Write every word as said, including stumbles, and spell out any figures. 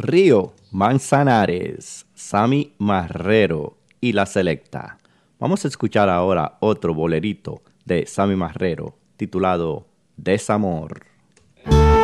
Río Manzanares, Sammy Marrero y La Selecta. Vamos a escuchar ahora otro bolerito de Sammy Marrero titulado Desamor.